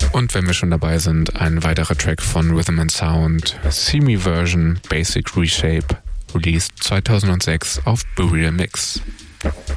Und wenn wir schon dabei sind, ein weiterer Track von Rhythm and Sound, Semi Version Basic Reshape, released 2006 auf Burial Mix.